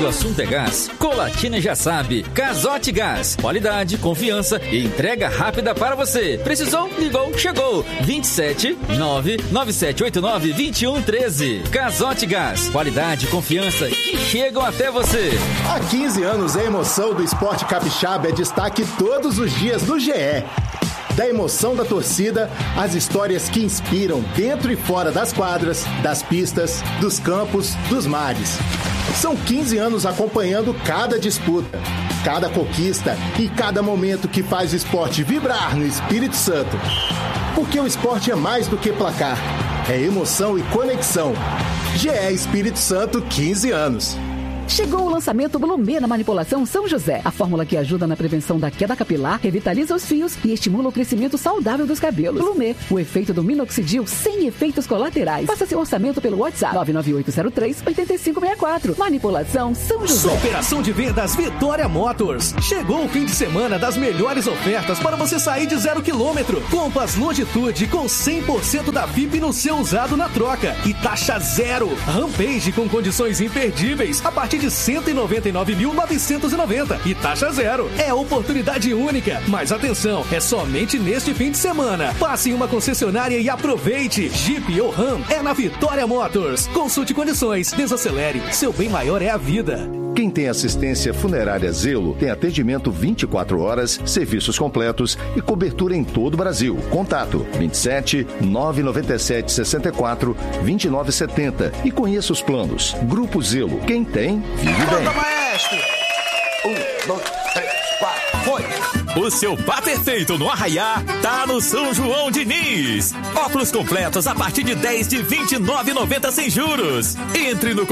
Quando o assunto é gás, Colatina já sabe. Casote Gás. Qualidade, confiança e entrega rápida para você. Precisou? Ligou? Chegou. 27 99789 2113. Casote Gás. Qualidade, confiança que chegam até você. Há 15 anos, a emoção do esporte capixaba é destaque todos os dias no GE. Da emoção da torcida, às histórias que inspiram dentro e fora das quadras, das pistas, dos campos, dos mares. São 15 anos acompanhando cada disputa, cada conquista e cada momento que faz o esporte vibrar no Espírito Santo. Porque o esporte é mais do que placar, é emoção e conexão. GE Espírito Santo, 15 anos. Chegou o lançamento Blumê na manipulação São José. A fórmula que ajuda na prevenção da queda capilar, revitaliza os fios e estimula o crescimento saudável dos cabelos. Blumê, o efeito do minoxidil sem efeitos colaterais. Faça seu orçamento pelo WhatsApp 99803-8564. Manipulação São José. Superação de vendas Vitória Motors. Chegou o fim de semana das melhores ofertas para você sair de 0 km. Compass Longitude com 100% da FIP no seu usado na troca. E taxa zero. Rampage com condições imperdíveis a partir de 199.990 e taxa zero. É oportunidade única. Mas atenção, é somente neste fim de semana. Passe em uma concessionária e aproveite. Jeep ou Ram é na Vitória Motors. Consulte condições, desacelere. Seu bem maior é a vida. Quem tem assistência funerária Zelo tem atendimento 24 horas, serviços completos e cobertura em todo o Brasil. Contato 27 997 64 29 70 e conheça os planos. Grupo Zelo. Quem tem, vive bem. Maestro! 1, 2, 3, 4, foi! O seu par perfeito no Arraiá tá no São João Diniz. Óculos completos a partir de 10 de R$ 29,90 sem juros. Entre no